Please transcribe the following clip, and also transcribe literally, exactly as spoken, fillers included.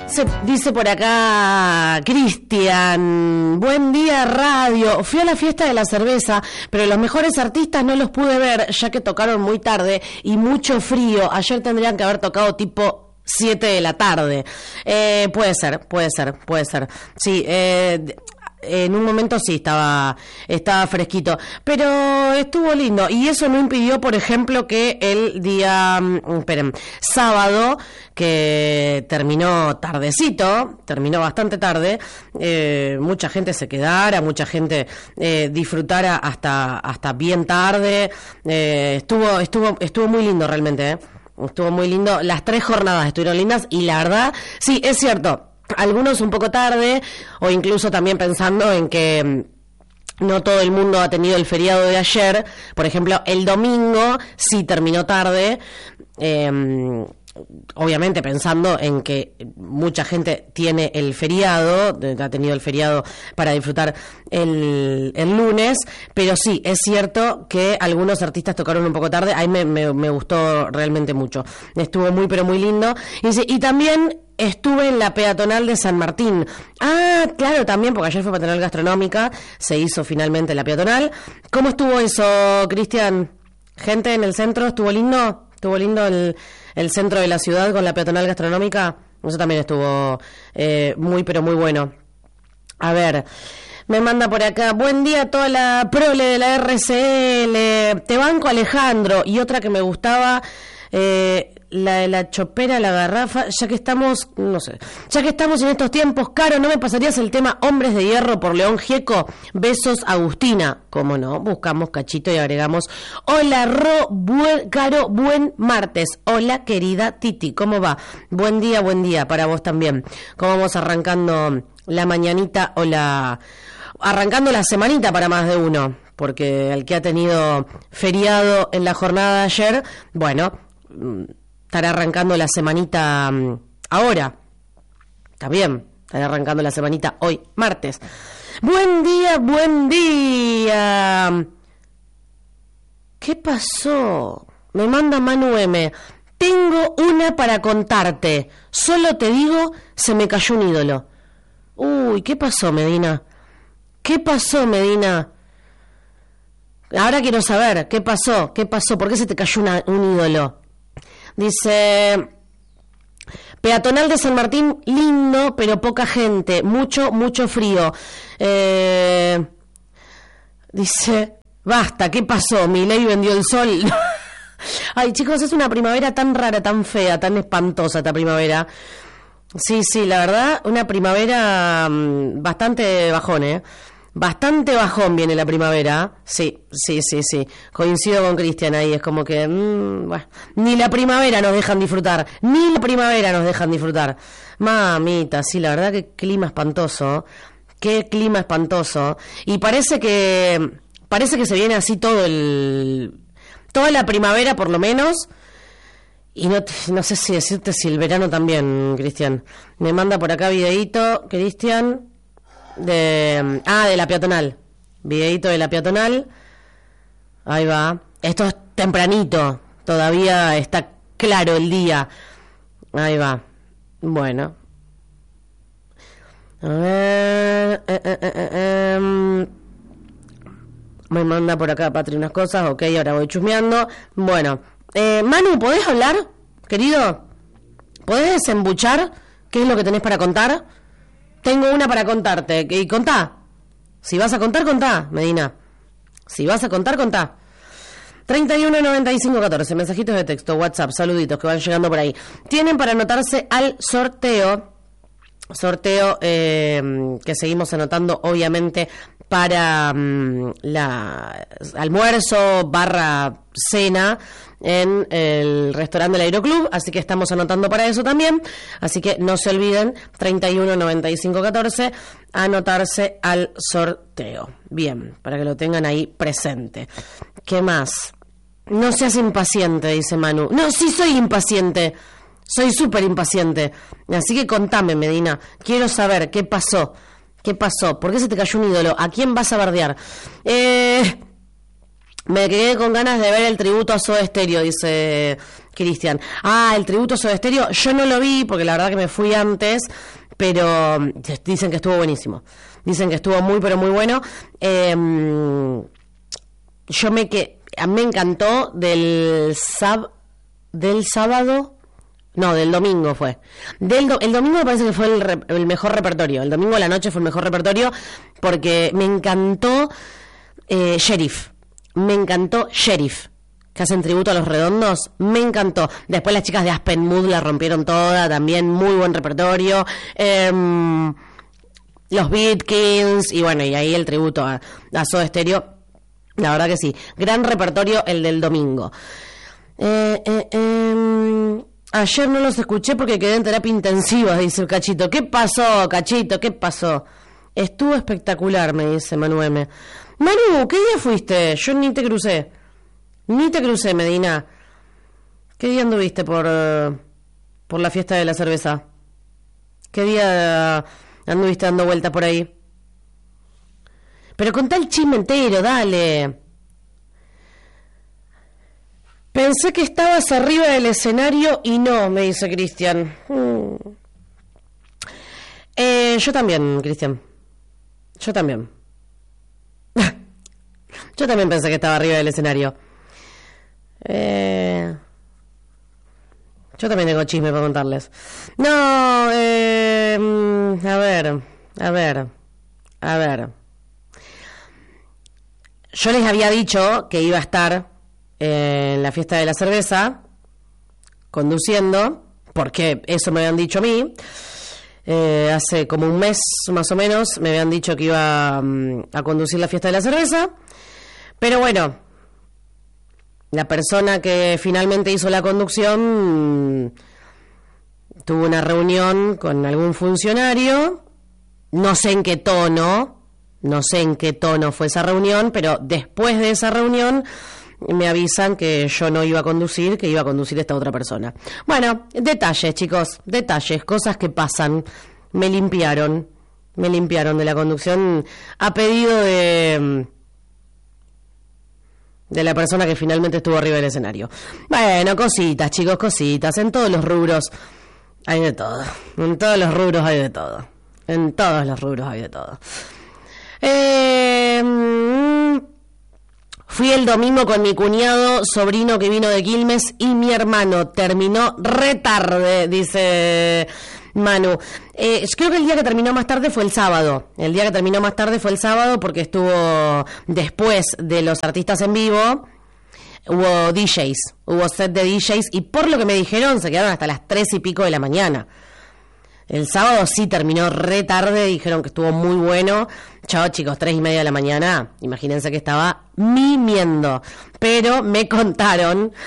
Se dice por acá Cristian, buen día radio, fui a la fiesta de la cerveza, pero los mejores artistas no los pude ver ya que tocaron muy tarde y mucho frío, ayer tendrían que haber tocado tipo siete de la tarde. Eh, puede ser, puede ser, puede ser, sí, eh... en un momento sí estaba estaba fresquito, pero estuvo lindo y eso no impidió, por ejemplo, que el día esperen, sábado, que terminó tardecito, terminó bastante tarde, eh, mucha gente se quedara, mucha gente eh, disfrutara hasta hasta bien tarde, eh, estuvo estuvo estuvo muy lindo realmente, eh. Estuvo muy lindo, las tres jornadas estuvieron lindas y la verdad, sí, es cierto, algunos un poco tarde, o incluso también pensando en que no todo el mundo ha tenido el feriado de ayer. Por ejemplo, el domingo sí terminó tarde, eh, obviamente pensando en que mucha gente tiene el feriado, ha tenido el feriado para disfrutar el, el lunes, pero sí, es cierto que algunos artistas tocaron un poco tarde, ahí me, me, me gustó realmente mucho, estuvo muy pero muy lindo, y, y también estuve en la peatonal de San Martín. Ah, claro, también, porque ayer fue peatonal gastronómica, se hizo finalmente la peatonal. ¿Cómo estuvo eso, Cristian? ¿Gente en el centro? ¿Estuvo lindo? ¿Estuvo lindo el, el centro de la ciudad con la peatonal gastronómica? Eso también estuvo eh, muy, pero muy bueno. A ver, me manda por acá, buen día a toda la prole de la R C L, te banco Alejandro, y otra que me gustaba... Eh, la de la chopera, la garrafa, ya que estamos, no sé, ya que estamos en estos tiempos, Caro, ¿no me pasarías el tema Hombres de Hierro por León Gieco? Besos, Agustina. ¿Cómo no? Buscamos cachito y agregamos, hola, Ro, buen, Caro, buen martes. Hola, querida Titi, ¿cómo va? Buen día, buen día para vos también. ¿Cómo vamos arrancando la mañanita o la... arrancando la semanita para más de uno? Porque el que ha tenido feriado en la jornada de ayer, bueno... estará arrancando la semanita um, ahora. Está bien, estará arrancando la semanita hoy, martes. Buen día, buen día. ¿Qué pasó? Me manda Manu M. Tengo una para contarte. Solo te digo, se me cayó un ídolo. Uy, ¿qué pasó, Medina? ¿Qué pasó, Medina? Ahora quiero saber, ¿qué pasó? ¿Qué pasó? ¿Por qué se te cayó una, un ídolo? Dice, peatonal de San Martín, lindo, pero poca gente, mucho, mucho frío. Eh, dice, basta, ¿qué pasó? Milei vendió el sol. Ay, chicos, es una primavera tan rara, tan fea, tan espantosa esta primavera. Sí, sí, la verdad, una primavera mmm, bastante bajón, ¿eh? Bastante bajón viene la primavera, sí, sí, sí, sí, coincido con Cristian ahí, es como que, mmm, bueno, ni la primavera nos dejan disfrutar, ni la primavera nos dejan disfrutar, mamita, sí, la verdad que clima espantoso, qué clima espantoso, y parece que, parece que se viene así todo el, toda la primavera por lo menos, y no, no sé si decirte si el verano también, Cristian, me manda por acá videíto, Cristian, de ah de la peatonal, videito de la peatonal, ahí va, esto es tempranito, todavía está claro el día, ahí va, bueno, a ver, eh, eh, eh, eh, me manda por acá Patri unas cosas, ok, ahora voy chusmeando, bueno, eh, Manu, ¿podés hablar, querido? ¿Podés desembuchar qué es lo que tenés para contar? Tengo una para contarte, y contá. Si vas a contar, contá, Medina. Si vas a contar, contá. treinta y uno noventa y cinco catorce, mensajitos de texto, WhatsApp, saluditos que van llegando por ahí. Tienen para anotarse al sorteo, sorteo eh, que seguimos anotando, obviamente, para um, la almuerzo barra cena en el restaurante del Aeroclub, así que estamos anotando para eso también, así que no se olviden, treinta y uno noventa y cinco catorce, anotarse al sorteo. Bien, para que lo tengan ahí presente. ¿Qué más? No seas impaciente, dice Manu. No, sí soy impaciente, soy súper impaciente, así que contame, Medina, quiero saber qué pasó. ¿Qué pasó? ¿Por qué se te cayó un ídolo? ¿A quién vas a bardear? Eh, Me quedé con ganas de ver el tributo a Soda Stereo, dice Cristian. Ah, el tributo a Soda Stereo, yo no lo vi porque la verdad que me fui antes, pero dicen que estuvo buenísimo. Dicen que estuvo muy, pero muy bueno. Eh, yo me que me encantó del sab del sábado, no, del domingo fue. Del do, el domingo me parece que fue el, re, el mejor repertorio. El domingo a la noche fue el mejor repertorio porque me encantó eh, Sheriff. Me encantó Sheriff, que hacen tributo a Los Redondos. Me encantó. Después las chicas de Aspen Mood la rompieron toda. También muy buen repertorio. Eh, los Beatkins. Y bueno, y ahí el tributo a, a Soda Stereo. La verdad que sí. Gran repertorio el del domingo. Eh, eh, eh, ayer no los escuché porque quedé en terapia intensiva, dice el Cachito. ¿Qué pasó, Cachito? ¿Qué pasó? Estuvo espectacular, me dice Manu M. Manu, ¿qué día fuiste? Yo ni te crucé. Ni te crucé, Medina. ¿Qué día anduviste por, uh, por la fiesta de la cerveza? ¿Qué día uh, anduviste dando vueltas por ahí? Pero contá el chisme entero, dale. Pensé que estabas arriba del escenario y no, me dice Cristian. Hmm. Eh, yo también, Cristian. Yo también. Yo también pensé que estaba arriba del escenario. Eh, yo también tengo chisme para contarles. No, eh, a ver, a ver, a ver. Yo les había dicho que iba a estar en la fiesta de la cerveza, conduciendo, porque eso me habían dicho a mí. Eh, hace como un mes más o menos me habían dicho que iba um, a conducir la fiesta de la cerveza. Pero bueno, la persona que finalmente hizo la conducción mmm, tuvo una reunión con algún funcionario, no sé en qué tono, no sé en qué tono fue esa reunión, pero después de esa reunión me avisan que yo no iba a conducir, que iba a conducir esta otra persona. Bueno, detalles, chicos, detalles, cosas que pasan. Me limpiaron, me limpiaron de la conducción a pedido de... de la persona que finalmente estuvo arriba del escenario. Bueno, cositas, chicos, cositas. En todos los rubros hay de todo. En todos los rubros hay de todo. En todos los rubros hay de todo. Eh, fui el domingo con mi cuñado, sobrino que vino de Quilmes, y mi hermano. Terminó re tarde, dice Manu. Eh, creo que el día que terminó más tarde fue el sábado. El día que terminó más tarde fue el sábado porque estuvo después de los artistas en vivo. Hubo D Js, hubo set de D Js y por lo que me dijeron se quedaron hasta las tres y pico de la mañana. El sábado sí terminó re tarde, dijeron que estuvo muy bueno. Chao chicos, tres y media de la mañana, imagínense que estaba mimiendo. Pero me contaron